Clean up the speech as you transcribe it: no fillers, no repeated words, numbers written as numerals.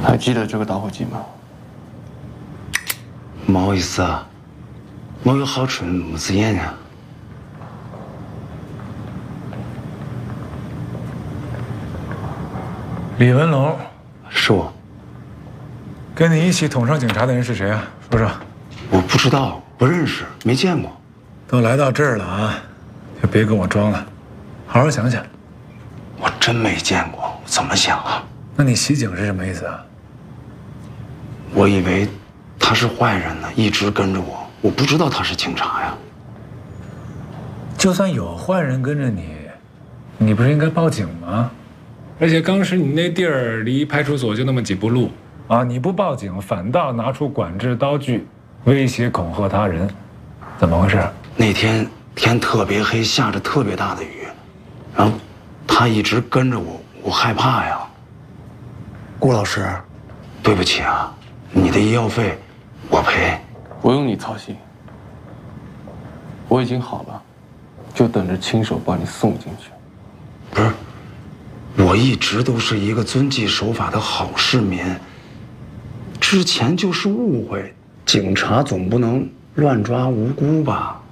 还记得这个打火机吗？ 不好意思啊，我有好吃的没子烟啊。 李文龙， 是我。 跟你一起捅伤警察的人是谁啊？说说。 我不知道，不认识，没见过。 都来到这儿了啊，就别跟我装了，好好想想。 我真没见过，怎么想啊？ 那你袭警是什么意思啊？ 我以为他是坏人呢，一直跟着我，我不知道他是警察呀。 就算有坏人跟着你，你不是应该报警吗？而且当时你那地儿离派出所就那么几步路啊，你不报警，反倒拿出管制刀具威胁恐吓他人，怎么回事？ 那天天特别黑，下着特别大的雨，然后他一直跟着我，我害怕呀。顾老师，对不起啊，你的医药费我赔。 不用你操心，我已经好了，就等着亲手把你送进去。 不是，我一直都是一个遵纪守法的好市民，之前就是误会，警察总不能乱抓无辜吧？